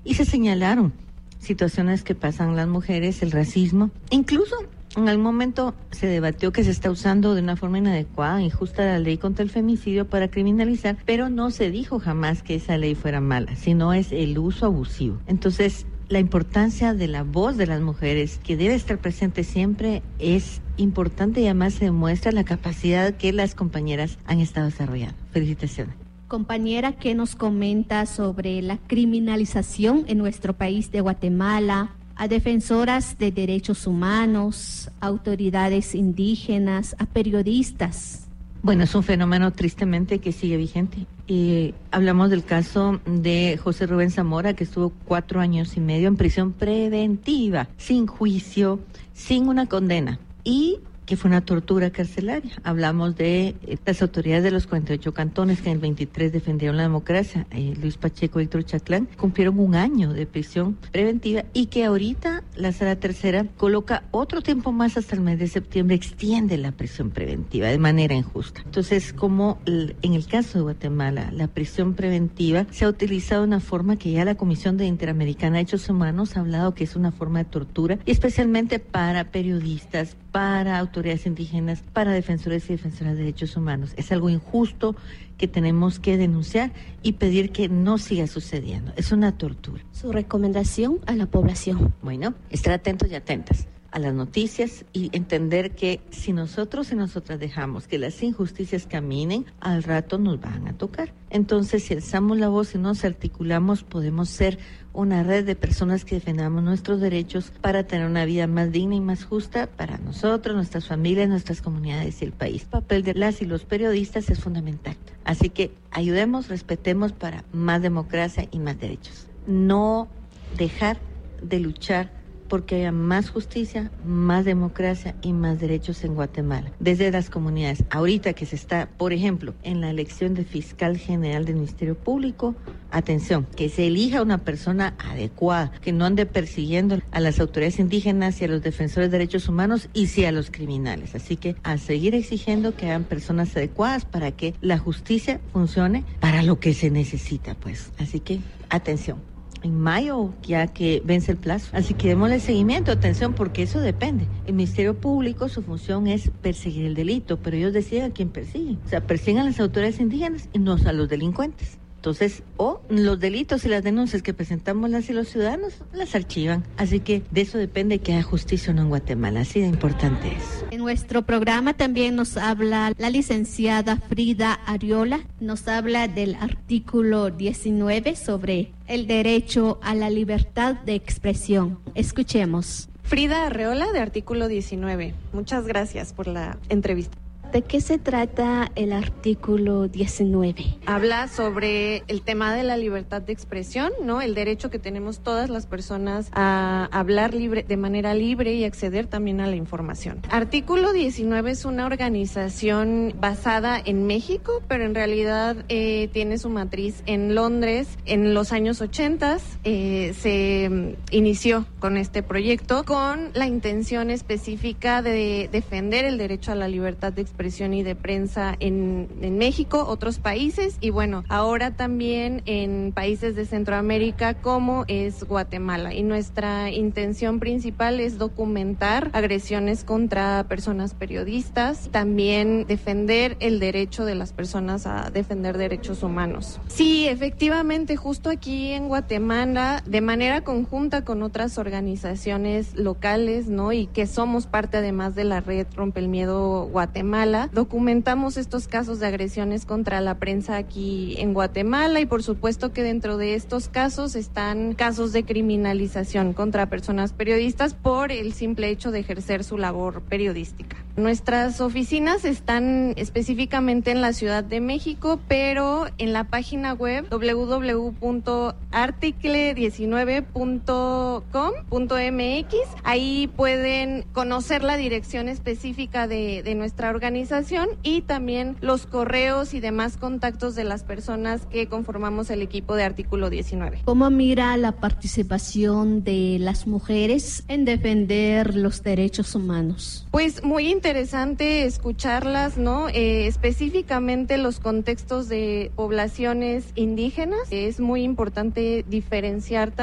y se señalaron situaciones que pasan las mujeres, el racismo. Incluso en algún momento se debatió que se está usando de una forma inadecuada, injusta la ley contra el femicidio para criminalizar, pero no se dijo jamás que esa ley fuera mala, sino es el uso abusivo. Entonces, la importancia de la voz de las mujeres, que debe estar presente siempre, es importante y además se demuestra la capacidad que las compañeras han estado desarrollando. Felicitaciones. Compañera, ¿qué nos comenta sobre la criminalización en nuestro país de Guatemala a defensoras de derechos humanos, autoridades indígenas, a periodistas? Bueno, es un fenómeno tristemente que sigue vigente. Hablamos del caso de José Rubén Zamora, que estuvo 4 años y medio en prisión preventiva, sin juicio, sin una condena, y que fue una tortura carcelaria. Hablamos de las autoridades de los 48 cantones que en el 23 defendieron la democracia, Luis Pacheco y Héctor Chaclán, cumplieron 1 año de prisión preventiva y que ahorita la Sala Tercera coloca otro tiempo más hasta el mes de septiembre, extiende la prisión preventiva de manera injusta. Entonces, como en el caso de Guatemala, la prisión preventiva se ha utilizado de una forma que ya la Comisión Interamericana de Derechos Humanos ha hablado que es una forma de tortura, y especialmente para periodistas, para autoridades indígenas, para defensores y defensoras de derechos humanos. Es algo injusto que tenemos que denunciar y pedir que no siga sucediendo. Es una tortura. Su recomendación a la población. Bueno, estar atentos y atentas a las noticias y entender que si nosotros y nosotras dejamos que las injusticias caminen, al rato nos van a tocar. Entonces, si alzamos la voz y nos articulamos, podemos ser una red de personas que defendamos nuestros derechos para tener una vida más digna y más justa para nosotros, nuestras familias, nuestras comunidades y el país. El papel de las y los periodistas es fundamental. Así que ayudemos, respetemos para más democracia y más derechos. No dejar de luchar porque haya más justicia, más democracia y más derechos en Guatemala. Desde las comunidades, ahorita que se está, por ejemplo, en la elección de fiscal general del Ministerio Público, atención, que se elija una persona adecuada, que no ande persiguiendo a las autoridades indígenas y a los defensores de derechos humanos y sí a los criminales. Así que a seguir exigiendo que hayan personas adecuadas para que la justicia funcione para lo que se necesita, pues. Así que, atención. En mayo, ya que vence el plazo. Así que démosle seguimiento, atención, porque eso depende. El Ministerio Público, su función es perseguir el delito, pero ellos deciden a quién persiguen. O sea, persiguen a las autoridades indígenas y no a los delincuentes. Entonces, los delitos y las denuncias que presentamos las y los ciudadanos las archivan. Así que de eso depende que haya justicia o no en Guatemala. Así de importante es. En nuestro programa también nos habla la licenciada Frida Arriola. Nos habla del artículo 19 sobre el derecho a la libertad de expresión. Escuchemos. Frida Arriola, de artículo 19. Muchas gracias por la entrevista. ¿De qué se trata el artículo 19? Habla sobre el tema de la libertad de expresión, ¿no? El derecho que tenemos todas las personas a hablar de manera libre y acceder también a la información. Artículo 19 es una organización basada en México, pero en realidad tiene su matriz en Londres. En los años 80 se inició con este proyecto con la intención específica de defender el derecho a la libertad de expresión y de prensa en México, otros países y bueno, ahora también en países de Centroamérica como es Guatemala. Y nuestra intención principal es documentar agresiones contra personas periodistas, también defender el derecho de las personas a defender derechos humanos. Sí, efectivamente, justo aquí en Guatemala, de manera conjunta con otras organizaciones locales, ¿no? Y que somos parte además de la red Rompe el Miedo Guatemala, documentamos estos casos de agresiones contra la prensa aquí en Guatemala y por supuesto que dentro de estos casos están casos de criminalización contra personas periodistas por el simple hecho de ejercer su labor periodística. Nuestras oficinas están específicamente en la Ciudad de México, pero en la página web www.article19.com.mx, ahí pueden conocer la dirección específica de nuestra organización y también los correos y demás contactos de las personas que conformamos el equipo de Artículo 19. ¿Cómo mira la participación de las mujeres en defender los derechos humanos? Pues muy interesante escucharlas, ¿no? Específicamente los contextos de poblaciones indígenas. Es muy importante diferenciar